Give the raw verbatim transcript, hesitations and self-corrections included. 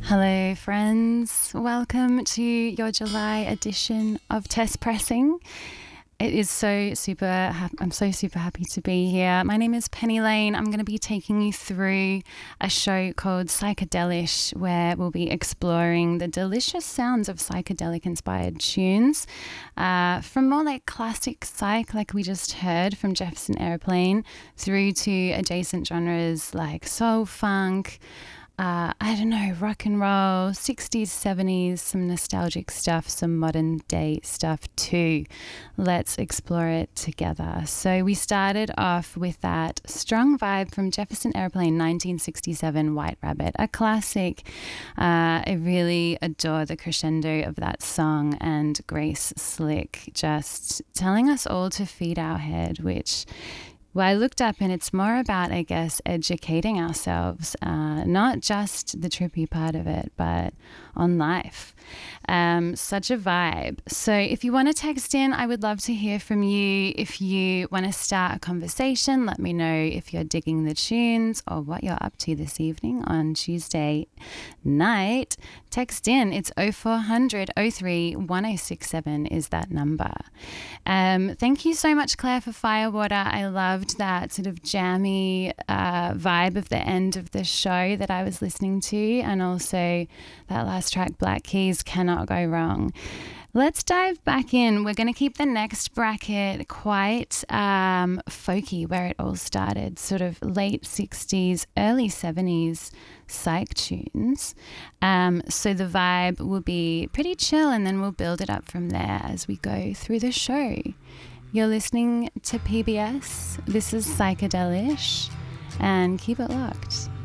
Hello, friends. Welcome to your July edition of Test Pressing. It is so super, ha- I'm so super happy to be here. My name is Penny Lane. I'm going to be taking you through a show called Psychedelish, where we'll be exploring the delicious sounds of psychedelic inspired tunes, uh, from more like classic psych, like we just heard from Jefferson Airplane, through to adjacent genres like soul funk, uh, I don't know, rock and roll, sixties, seventies, some nostalgic stuff, some modern day stuff too. Let's explore it together. So we started off with that strong vibe from Jefferson Airplane nineteen sixty-seven, White Rabbit, a classic. Uh, I really adore the crescendo of that song and Grace Slick just telling us all to feed our head, which well, I looked up and it's more about, I guess, educating ourselves, uh, not just the trippy part of it, but on life. Um, such a vibe. So if you want to text in, I would love to hear from you. If you want to start a conversation, let me know if you're digging the tunes or what you're up to this evening on Tuesday night. Text in. It's oh four hundred oh three one oh six seven is that number. Um, thank you so much, Claire, for Firewater. I loved that sort of jammy uh, vibe of the end of the show that I was listening to, and also that last track, Black Keys, cannot go wrong. Let's dive back in. We're going to keep the next bracket quite um, folky, where it all started, sort of late sixties, early seventies psych tunes. Um, so the vibe will be pretty chill, and then we'll build it up from there as we go through the show. You're listening to P B S. This is Psychedelish, and keep it locked.